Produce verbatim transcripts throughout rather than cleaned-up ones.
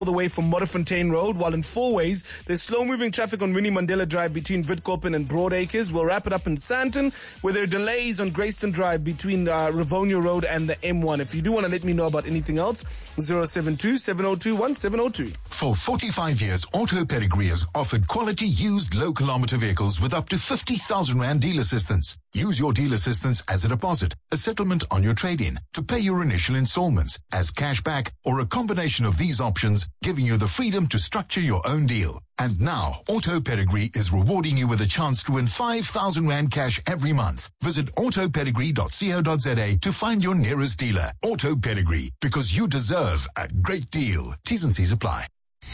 the way from Modderfontein Road, while in four ways, there's slow-moving traffic on Winnie Mandela Drive between Witkoppen and Broadacres. We'll wrap it up in Sandton, where there are delays on Greyston Drive between uh, Rivonia Road and the M one. If you do want to let me know about anything else, zero seven two, seven zero two, one seven zero two. For forty-five years, Auto Pedigree has offered quality used low-kilometer vehicles with up to fifty thousand rand deal assistance. Use your deal assistance as a deposit, a settlement on your trade-in, to pay your initial installments, as cash back, or a combination of these options, giving you the freedom to structure your own deal. And now, Auto Pedigree is rewarding you with a chance to win five thousand rand cash every month. Visit auto pedigree dot co dot za to find your nearest dealer. Auto Pedigree, because you deserve a great deal. T's and C's apply.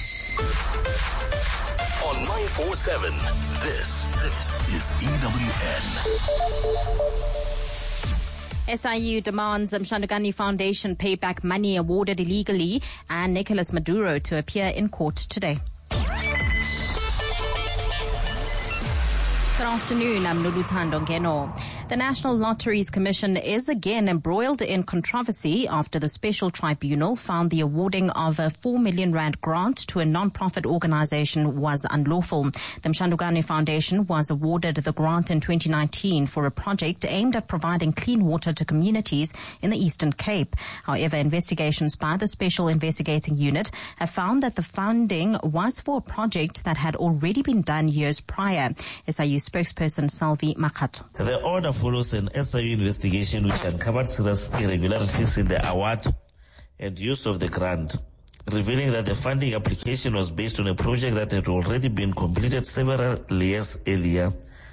On nine four seven, this, this is E W N. S I U demands Mshandugani Foundation pay back money awarded illegally and Nicolas Maduro to appear in court today. Good afternoon, I'm Luluthando Ngeno. The National Lotteries Commission is again embroiled in controversy after the special tribunal found the awarding of a four million rand grant to a non-profit organization was unlawful. The Mshandugani Foundation was awarded the grant in twenty nineteen for a project aimed at providing clean water to communities in the Eastern Cape. However, investigations by the Special Investigating Unit have found that the funding was for a project that had already been done years prior. S I U spokesperson Salvi Makato. The order follows an S I U investigation which uncovered serious irregularities in the award and use of the grant, revealing that the funding application was based on a project that had already been completed several years earlier,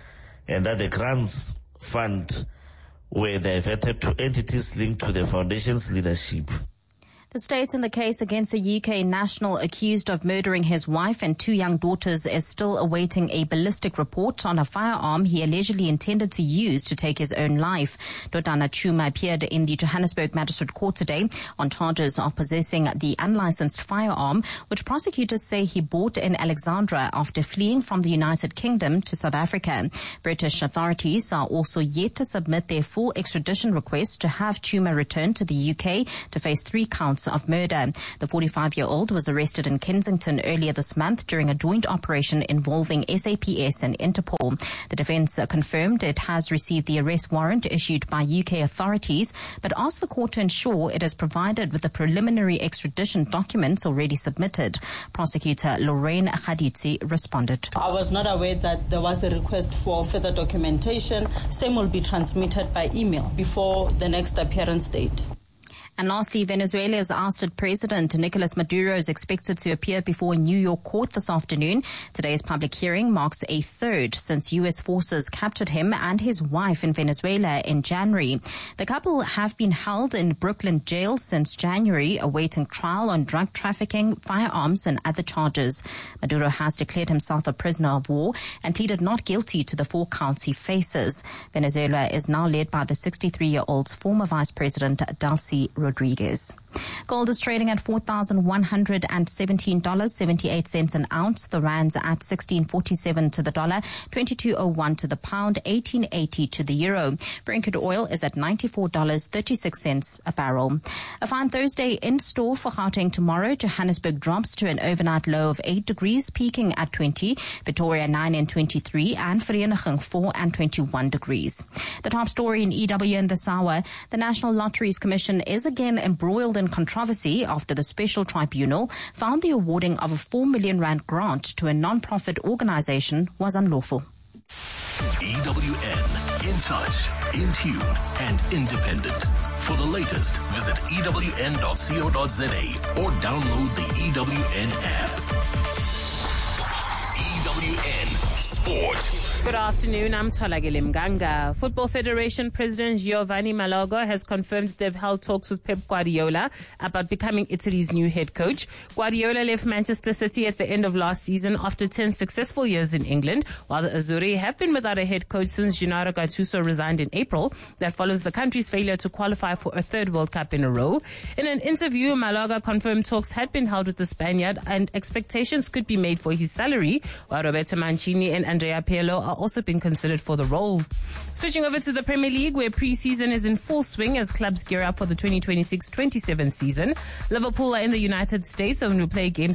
and that the grants fund were diverted to entities linked to the foundation's leadership. The state in the case against a U K national accused of murdering his wife and two young daughters is still awaiting a ballistic report on a firearm he allegedly intended to use to take his own life. Dodana Chuma appeared in the Johannesburg Magistrate Court today on charges of possessing the unlicensed firearm, which prosecutors say he bought in Alexandra after fleeing from the United Kingdom to South Africa. British authorities are also yet to submit their full extradition request to have Chuma returned to the U K to face three counts of murder. The forty-five-year-old was arrested in Kensington earlier this month during a joint operation involving S A P S and Interpol. The defense confirmed it has received the arrest warrant issued by U K authorities, but asked the court to ensure it is provided with the preliminary extradition documents already submitted. Prosecutor Lorraine Khaditsi responded. I was not aware that there was a request for further documentation. Same will be transmitted by email before the next appearance date. And lastly, Venezuela's ousted president, Nicolas Maduro, is expected to appear before a New York court this afternoon. Today's public hearing marks a third since U S forces captured him and his wife in Venezuela in January. The couple have been held in Brooklyn jail since January, awaiting trial on drug trafficking, firearms, and other charges. Maduro has declared himself a prisoner of war and pleaded not guilty to the four counts he faces. Venezuela is now led by the sixty-three-year-old's former vice president, Delcy Rodriguez. Gold is trading at four thousand one hundred seventeen dollars and seventy-eight cents an ounce. The rand's at sixteen forty-seven to the dollar, twenty-two oh one to the pound, eighteen eighty to the euro. Brent crude oil is at ninety-four dollars and thirty-six cents a barrel. A fine Thursday in store for Gauteng tomorrow. Johannesburg drops to an overnight low of eight degrees, peaking at twenty. Pretoria nine and twenty-three, and Vereeniging four and twenty-one degrees. The top story in E W N this hour: the National Lotteries Commission is again embroiled in controversy after the special tribunal found the awarding of a four million rand grant to a non-profit organization was unlawful. E W N, in touch, in tune, and independent. For the latest, visit E W N dot co dot za or download the E W N app. E W N Sport. Good afternoon, I'm Tolagile Mganga. Football Federation President Giovanni Malagho has confirmed that they've held talks with Pep Guardiola about becoming Italy's new head coach. Guardiola left Manchester City at the end of last season after ten successful years in England, while the Azzurri have been without a head coach since Gennaro Gattuso resigned in April. That follows the country's failure to qualify for a third World Cup in a row. In an interview, Malagho confirmed talks had been held with the Spaniard and expectations could be made for his salary, while Roberto Mancini and Andrea Pirlo are are also being considered for the role. Switching over to the Premier League, where pre-season is in full swing as clubs gear up for the twenty twenty-six twenty-seven season. Liverpool are in the United States and will play games